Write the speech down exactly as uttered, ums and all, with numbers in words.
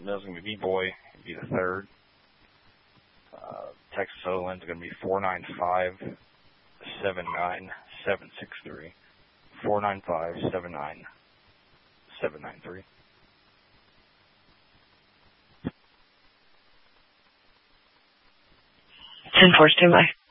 Mill's going to be B-Boy. It'd be the third. Uh, Texas Overland's going to be four nine five, seven nine seven six three. four nine five, seven nine seven nine three. ten four, stand by.